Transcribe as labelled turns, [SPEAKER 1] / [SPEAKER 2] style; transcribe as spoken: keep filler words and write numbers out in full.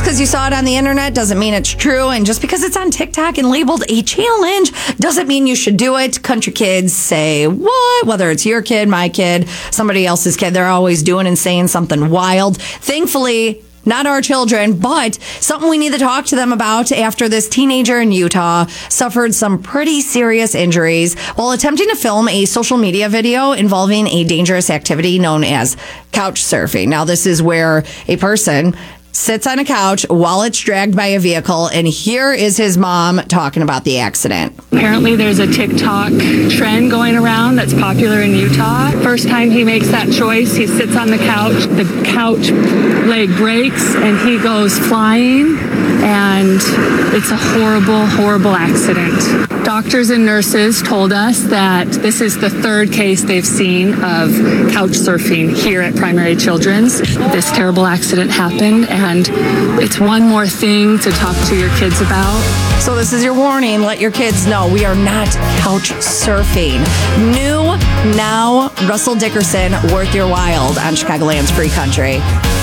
[SPEAKER 1] because you saw it on the internet doesn't mean it's true. And just because it's on TikTok and labeled a challenge doesn't mean you should do it. Country kids say what? Whether it's your kid, my kid, somebody else's kid, they're always doing and saying something wild. Thankfully, not our children, but something we need to talk to them about after this teenager in Utah suffered some pretty serious injuries while attempting to film a social media video involving a dangerous activity known as couch surfing. Now, this is where a person sits on a couch while it's dragged by a vehicle, and here is his mom talking about the accident.
[SPEAKER 2] Apparently there's a TikTok trend going around that's popular in Utah. First time he makes that choice, he sits on the couch, the couch leg breaks, and he goes flying, and it's a horrible, horrible accident. Doctors and nurses told us that this is the third case they've seen of couch surfing here at Primary Children's. This terrible accident happened, and it's one more thing to talk to your kids about.
[SPEAKER 1] So this is your warning. Let your kids know we are not couch surfing. New now, Russell Dickerson, Worth Your While on Chicagoland's Free Country.